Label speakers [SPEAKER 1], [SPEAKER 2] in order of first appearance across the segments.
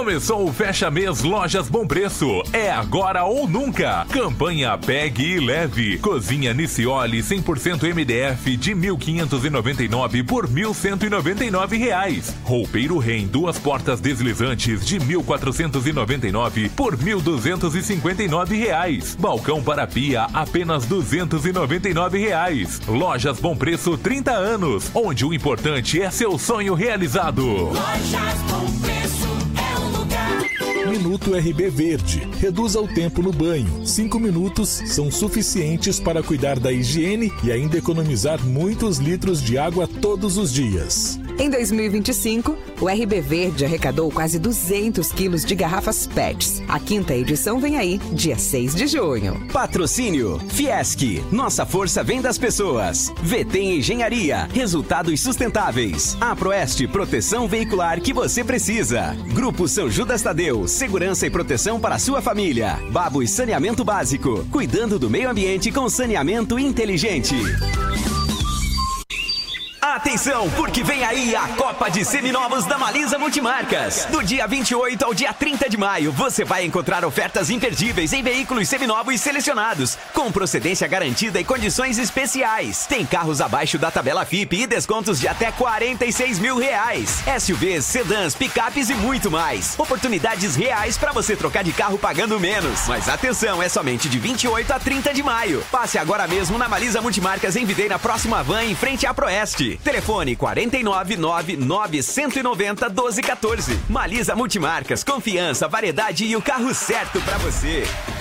[SPEAKER 1] Começou o Fecha Mês Lojas Bom Preço. É agora ou nunca. Campanha Pegue e Leve. Cozinha Nicioli 100% MDF de R$ 1.599 por R$ 1.199. Roupeiro Rem 2 portas deslizantes de R$ 1.499 por R$ 1.259. Balcão para pia apenas R$ 299. Lojas Bom Preço 30 anos, onde o importante é seu sonho realizado.
[SPEAKER 2] Lojas Bom Preço é o lugar.
[SPEAKER 3] Minuto RB Verde. Reduza o tempo no banho. 5 minutos são suficientes para cuidar da higiene e ainda economizar muitos litros de água todos os dias.
[SPEAKER 4] Em 2025, o RB Verde arrecadou quase 200 quilos de garrafas PETs. A 5ª edição vem aí, dia 6 de junho.
[SPEAKER 5] Patrocínio Fiesc. Nossa força vem das pessoas. VT Engenharia. Resultados sustentáveis. Aproeste Proteção Veicular que você precisa. Grupo São Judas Tadeu. Segurança e proteção para a sua família. Babus Saneamento Básico. Cuidando do meio ambiente com saneamento inteligente. Atenção, porque vem aí a Copa de Seminovos da Malisa Multimarcas. Do dia 28 ao dia 30 de maio, você vai encontrar ofertas imperdíveis em veículos seminovos selecionados, com procedência garantida e condições especiais. Tem carros abaixo da tabela FIPE e descontos de até R$ 46 mil. SUVs, sedãs, picapes e muito mais. Oportunidades reais para você trocar de carro pagando menos. Mas atenção, é somente de 28 a 30 de maio. Passe agora mesmo na Malisa Multimarcas em Videira, próxima van, em frente à Proeste. Telefone 499-190-1214. Malisa Multimarcas, confiança, variedade e o carro certo para você.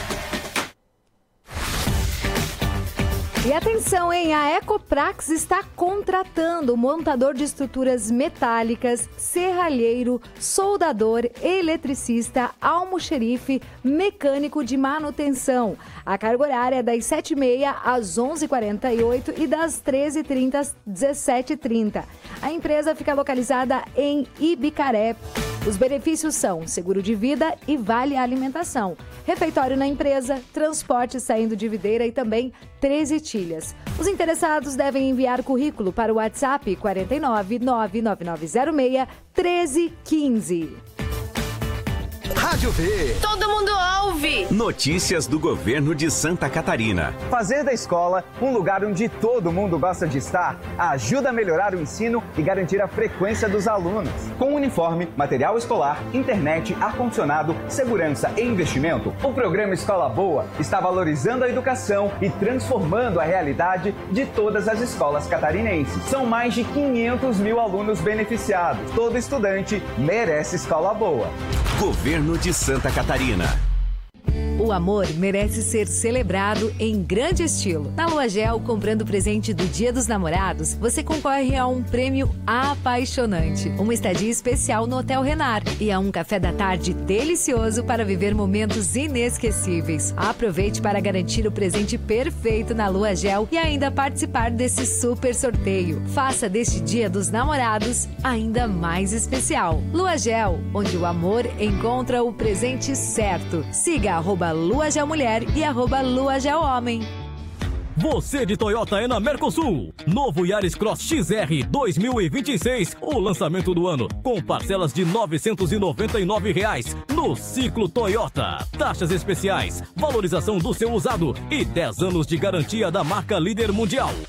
[SPEAKER 6] E atenção, hein? A Ecoprax está contratando montador de estruturas metálicas, serralheiro, soldador, eletricista, almoxerife, mecânico de manutenção. A carga horária é das 7h30 às 11h48 e das 13h30 às 17h30. A empresa fica localizada em Ibicaré. Os benefícios são seguro de vida e vale alimentação. Refeitório na empresa, transporte saindo de Videira e também 13 tilhas. Os interessados devem enviar currículo para o WhatsApp 49 99906 1315.
[SPEAKER 5] Rádio V.
[SPEAKER 7] Todo mundo ouve.
[SPEAKER 5] Notícias do governo de Santa Catarina.
[SPEAKER 8] Fazer da escola um lugar onde todo mundo gosta de estar ajuda a melhorar o ensino e garantir a frequência dos alunos. Com uniforme, material escolar, internet, ar-condicionado, segurança e investimento, o programa Escola Boa está valorizando a educação e transformando a realidade de todas as escolas catarinenses. São mais de 500 mil alunos beneficiados. Todo estudante merece escola boa.
[SPEAKER 5] Governo de Santa Catarina.
[SPEAKER 6] O amor merece ser celebrado em grande estilo. Na Lua Gel, comprando o presente do Dia dos Namorados, você concorre a um prêmio apaixonante, uma estadia especial no Hotel Renar e a um café da tarde delicioso para viver momentos inesquecíveis. Aproveite para garantir o presente perfeito na Lua Gel e ainda participar desse super sorteio. Faça deste Dia dos Namorados ainda mais especial. Lua Gel, onde o amor encontra o presente certo. Siga @LuaGelMulher e @LuaGelHomem.
[SPEAKER 9] Você de Toyota é na Mercosul. Novo Yaris Cross XR 2026, o lançamento do ano, com parcelas de R$ 999 no Ciclo Toyota. Taxas especiais, valorização do seu usado e 10 anos de garantia da marca líder mundial.